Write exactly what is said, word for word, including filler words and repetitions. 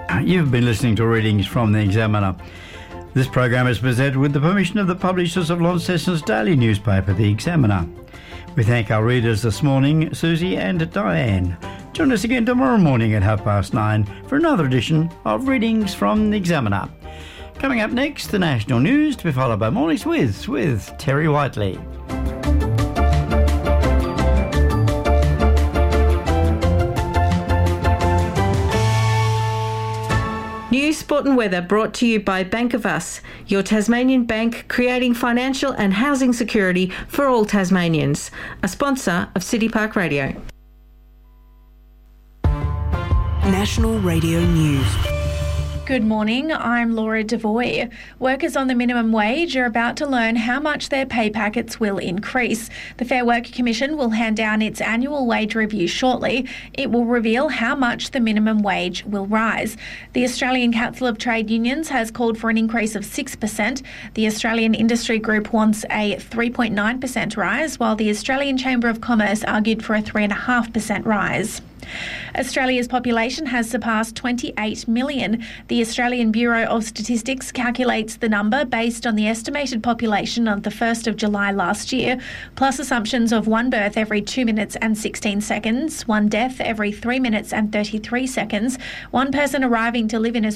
You've been listening to readings from the Examiner. This program is presented with the permission of the publishers of Launceston's daily newspaper, the Examiner. We thank our readers this morning, Susie and Diane. Join us again tomorrow morning at half past nine for another edition of Readings from the Examiner. Coming up next, the national news, to be followed by Mornings With, with Terry Whiteley. News, sport and weather brought to you by Bank of Us, your Tasmanian bank creating financial and housing security for all Tasmanians. A sponsor of City Park Radio. National Radio News. Good morning, I'm Laura Devoy. Workers on the minimum wage are about to learn how much their pay packets will increase. The Fair Work Commission will hand down its annual wage review shortly. It will reveal how much the minimum wage will rise. The Australian Council of Trade Unions has called for an increase of six percent. The Australian Industry Group wants a three point nine percent rise, while the Australian Chamber of Commerce argued for a three point five percent rise. Australia's population has surpassed twenty-eight million. The Australian Bureau of Statistics calculates the number based on the estimated population on the first of July last year, plus assumptions of one birth every two minutes and sixteen seconds, one death every three minutes and thirty-three seconds, one person arriving to live in